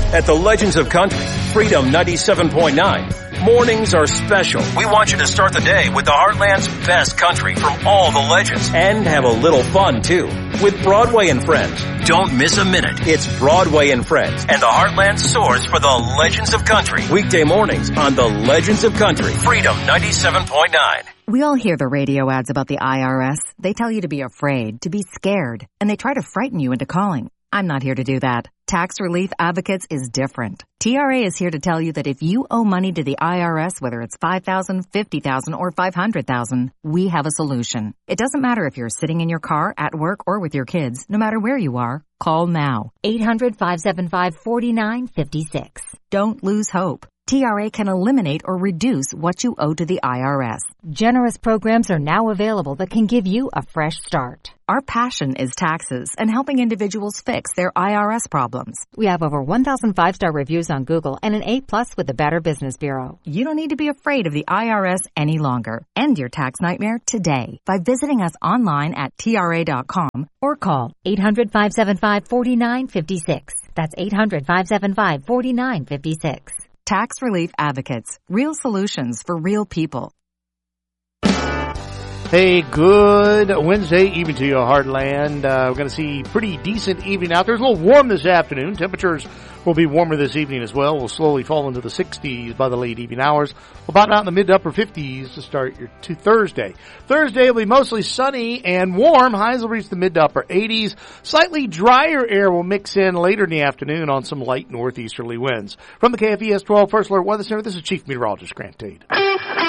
At the Legends of Country, Freedom 97.9. Mornings are special. We want you to start the day with the Heartland's best country from all the legends and have a little fun too with Broadway and Friends. Don't miss a minute. It's Broadway and Friends and the Heartland source for the Legends of Country. Weekday mornings on the Legends of Country, Freedom 97.9. We all hear the radio ads about the IRS. They tell you to be afraid, to be scared, and they try to frighten you into calling. I'm not here to do that. Tax Relief Advocates is different. TRA is here to tell you that if you owe money to the IRS, whether it's $5,000, $50,000, or $500,000, we have a solution. It doesn't matter if you're sitting in your car, at work, or with your kids. No matter where you are, call now. 800-575-4956. Don't lose hope. TRA can eliminate or reduce what you owe to the IRS. Generous programs are now available that can give you a fresh start. Our passion is taxes and helping individuals fix their IRS problems. We have over 1,000 5-star reviews on Google and an A+ with the Better Business Bureau. You don't need to be afraid of the IRS any longer. End your tax nightmare today by visiting us online at TRA.com or call 800-575-4956. That's 800-575-4956. Tax Relief Advocates. Real solutions for real people. Hey, good Wednesday evening to you, Heartland. We're going to see pretty decent evening out there. It's a little warm this afternoon. Temperatures will be warmer this evening as well. We'll slowly fall into the 60s by the late evening hours. We'll bottom out in the mid to upper 50s to start your Thursday. Thursday will be mostly sunny and warm. Highs will reach the mid to upper 80s. Slightly drier air will mix in later in the afternoon on some light northeasterly winds. From the KFES 12 First Alert Weather Center, this is Chief Meteorologist Grant Tate.